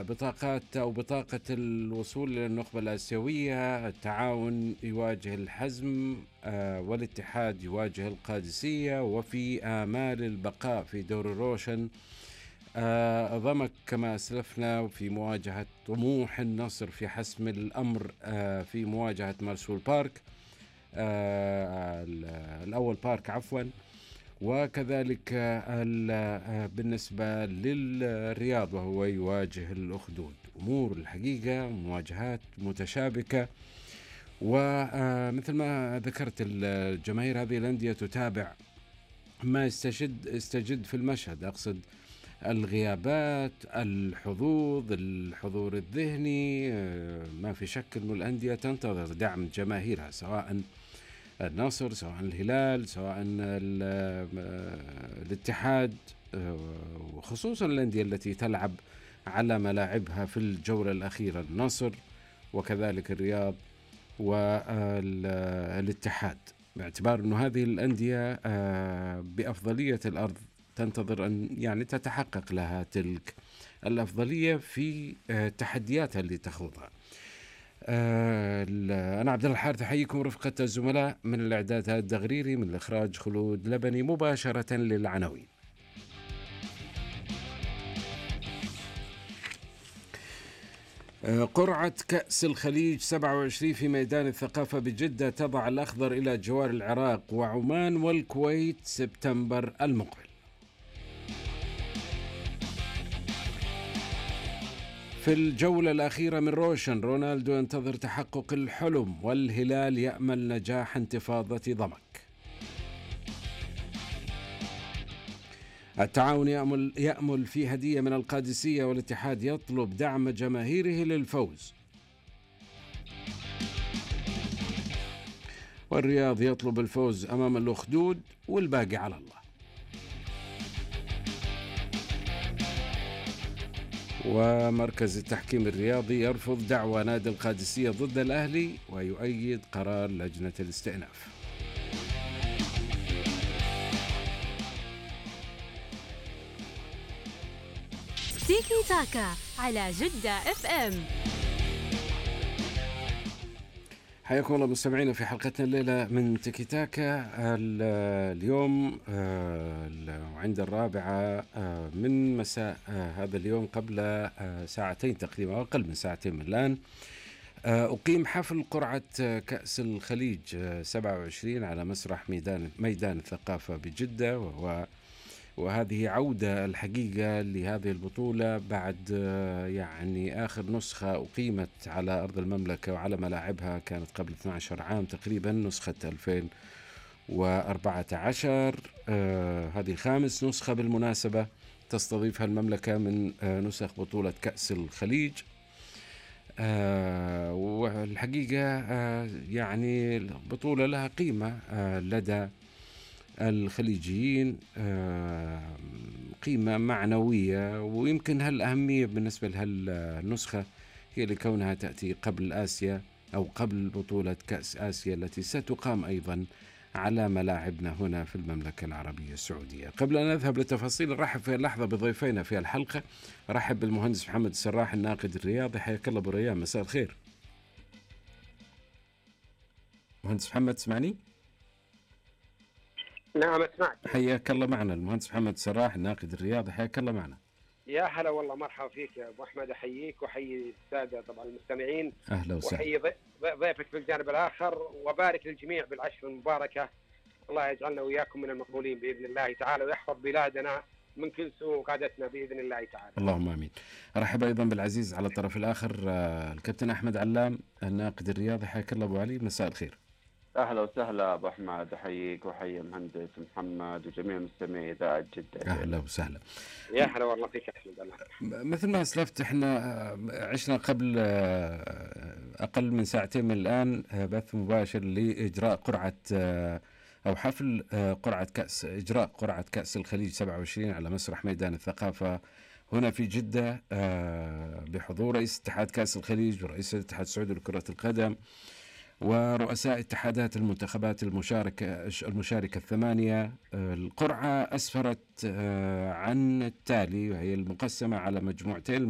بطاقات أو بطاقة الوصول إلى النخبة الآسيوية. التعاون يواجه الحزم والاتحاد يواجه القادسية، وفي آمال البقاء في دور روشن. ضمك كما أسلفنا في مواجهة طموح النصر في حسم الأمر في مواجهة مارسول بارك، الأول بارك عفوا. وكذلك بالنسبة للرياض وهو يواجه الأخدود. أمور الحقيقة مواجهات متشابكة، ومثل ما ذكرت الجماهير هذه الأندية تتابع ما استجد في المشهد، أقصد الغيابات، الحضور الذهني. ما في شك أن الأندية تنتظر دعم جماهيرها، سواء النصر، سواء الهلال، سواء الاتحاد، وخصوصا الأندية التي تلعب على ملاعبها في الجولة الأخيرة، النصر وكذلك الرياض والاتحاد، باعتبار أن هذه الأندية بأفضلية الأرض تنتظر أن يعني تتحقق لها تلك الأفضلية في تحدياتها اللي تخوضها. أنا عبد الله الحارث أحييكم رفقة الزملاء من الإعداد الدغريري، من الإخراج خلود لبني، مباشرة للعناوين. قرعة كأس الخليج 27 في ميدان الثقافة بجدة تضع الأخضر إلى جوار العراق وعمان والكويت سبتمبر المقبل. في الجولة الأخيرة من روشن، رونالدو ينتظر تحقق الحلم والهلال يأمل نجاح انتفاضة ضمك. التعاون يأمل في هدية من القادسية، والاتحاد يطلب دعم جماهيره للفوز. والرياض يطلب الفوز أمام الأخدود والباقي على الله. ومركز التحكيم الرياضي يرفض دعوى نادي القادسية ضد الأهلي ويؤيد قرار لجنة الاستئناف. تيكي تاكا على جدة اف ام. حياكم الله مستمعينا في حلقتنا الليلة من تيكي تاكا. اليوم عند 4 من مساء هذا اليوم، قبل ساعتين تقريبا، أقل من ساعتين من الآن، أقيم حفل قرعة كأس الخليج 27 على مسرح ميدان الثقافة بجدة، وهذه عودة الحقيقة لهذه البطولة بعد يعني آخر نسخة أقيمت على أرض المملكة وعلى ملاعبها كانت قبل 12 عام تقريبا، نسخة 2014. هذه 5 نسخة بالمناسبة تستضيفها المملكة من نسخ بطولة كأس الخليج. والحقيقة يعني البطولة لها قيمة لدى الخليجيين، قيمة معنوية، ويمكن هالأهمية بالنسبة لهالنسخة هي لكونها تأتي قبل آسيا أو قبل بطولة كأس آسيا التي ستقام أيضا على ملاعبنا هنا في المملكة العربية السعودية. قبل أن نذهب للتفاصيل، نرحب في اللحظة بضيفينا في الحلقة. رحب بالمهندس محمد السراح الناقد الرياضي. حياك الله أبو ريان، مساء الخير. مهندس محمد تسمعني؟ نعم اسمعك. حياك الله معنا المهندس محمد السراح الناقد الرياضي. حياك الله معنا. يا هلا والله، مرحبا فيك يا ابو احمد. احييك واحيي الساده طبعا المستمعين. اهلا وسهلا. واحيي ضيفك في الجانب الاخر، وبارك للجميع بالعشر المباركه. الله يجعلنا وياكم من المقبولين باذن الله تعالى، ويحفظ بلادنا من كل سوء وقادتنا باذن الله تعالى. اللهم امين. ارحب ايضا بالعزيز على الطرف الاخر الكابتن احمد علام الناقد الرياضي. حياك الله ابو علي، مساء الخير. أهلا وسهلا أبو أحمد، أحييك وأحيي المهندس محمد وجميع مستمعي إذاعة جدة. أهلا وسهلا. يا هلا والله فيك أحمد. الله مثل ما أسلفت، إحنا عشنا قبل أقل من ساعتين من الآن بث مباشر لإجراء قرعة أو حفل قرعة كأس، إجراء قرعة كأس الخليج 27 على مسرح ميدان الثقافة هنا في جدة، بحضور رئيس اتحاد كأس الخليج ورئيس الاتحاد السعودي لكرة القدم ورؤساء اتحادات المنتخبات المشاركة 8. القرعة أسفرت عن التالي، وهي المقسمة على مجموعتين.